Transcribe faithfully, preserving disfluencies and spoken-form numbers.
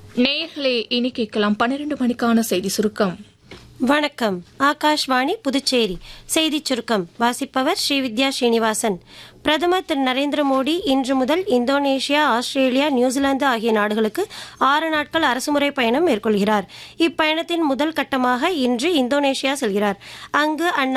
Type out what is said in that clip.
நேயர்களே, இனி கேட்கலாம் பன்னிரண்டு மணிக்கான செய்தி சுருக்கம். வணக்கம். ஆகாஷ்வாணி புதுச்சேரி செய்திச் சுருக்கம் வாசிப்பவர் ஸ்ரீவித்யா ஸ்ரீனிவாசன். பிரதமர் திரு நரேந்திர மோடி இன்று முதல் இந்தோனேஷியா, ஆஸ்திரேலியா, நியூசிலாந்து ஆகிய நாடுகளுக்கு ஆறு நாட்கள் அரசுமுறை பயணம் மேற்கொள்கிறார். இப்பயணத்தின் முதல் கட்டமாக இன்று இந்தோனேஷியா செல்கிறார். அங்கு